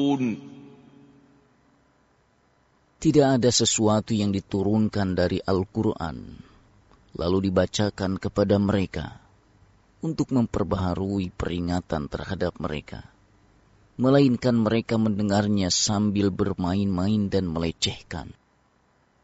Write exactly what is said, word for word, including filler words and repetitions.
Tidak ada sesuatu yang diturunkan dari Al-Quran, lalu dibacakan kepada mereka untuk memperbaharui peringatan terhadap mereka, melainkan mereka mendengarnya sambil bermain-main dan melecehkan.